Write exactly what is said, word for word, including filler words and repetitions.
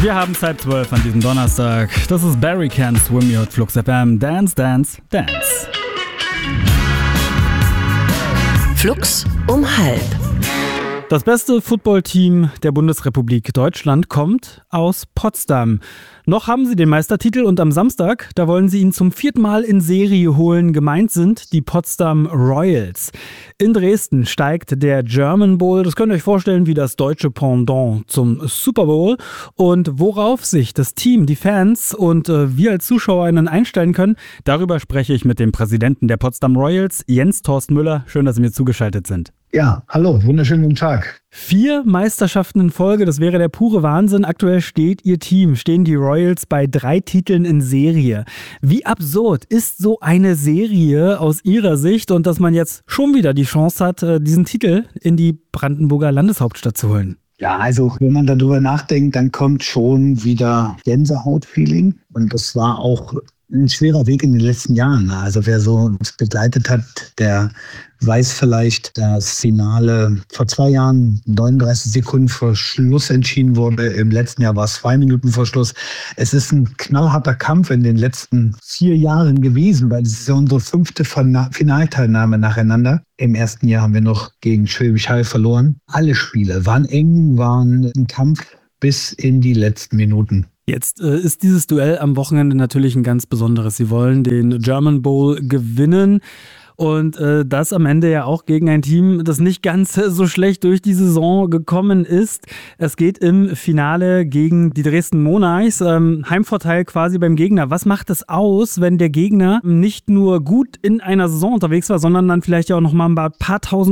Wir haben halb zwölf an diesem Donnerstag. Das ist Barry Can't Swim hier auf Flux F M. Dance, Dance, Dance. Flux um halb. Das beste Footballteam der Bundesrepublik Deutschland kommt aus Potsdam. Noch haben sie den Meistertitel und am Samstag, da wollen sie ihn zum vierten Mal in Serie holen. Gemeint sind die Potsdam Royals. In Dresden steigt der German Bowl. Das könnt ihr euch vorstellen wie das deutsche Pendant zum Super Bowl. Und worauf sich das Team, die Fans und äh, wir als ZuschauerInnen einstellen können, darüber spreche ich mit dem Präsidenten der Potsdam Royals, Jens Thorsten Müller. Schön, dass Sie mir zugeschaltet sind. Ja, hallo, wunderschönen guten Tag. Vier Meisterschaften in Folge, das wäre der pure Wahnsinn. Aktuell steht Ihr Team, stehen die Royals bei drei Titeln in Serie. Wie absurd ist so eine Serie aus Ihrer Sicht und dass man jetzt schon wieder die Chance hat, diesen Titel in die Brandenburger Landeshauptstadt zu holen? Ja, also wenn man darüber nachdenkt, dann kommt schon wieder Gänsehaut-Feeling. Und das war auch ein schwerer Weg in den letzten Jahren. Also wer so uns begleitet hat, der weiß vielleicht, das Finale vor zwei Jahren neununddreißig Sekunden vor Schluss entschieden wurde. Im letzten Jahr war es zwei Minuten vor Schluss. Es ist ein knallharter Kampf in den letzten vier Jahren gewesen, weil es ist ja unsere fünfte Finalteilnahme nacheinander. Im ersten Jahr haben wir noch gegen Schwäbisch Hall verloren. Alle Spiele waren eng, waren ein Kampf bis in die letzten Minuten. Jetzt äh, ist dieses Duell am Wochenende natürlich ein ganz besonderes. Sie wollen den German Bowl gewinnen und äh, das am Ende ja auch gegen ein Team, das nicht ganz so schlecht durch die Saison gekommen ist. Es geht im Finale gegen die Dresden Monarchs. Ähm, Heimvorteil quasi beim Gegner. Was macht es aus, wenn der Gegner nicht nur gut in einer Saison unterwegs war, sondern dann vielleicht ja auch noch mal ein paar, paar tausend